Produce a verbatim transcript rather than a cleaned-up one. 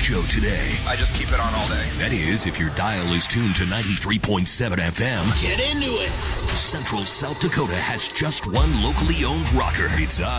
show today. I just keep it on all day. That is, if your dial is tuned to ninety-three point seven F M. Get into it. Central South Dakota has just one locally owned rocker. It's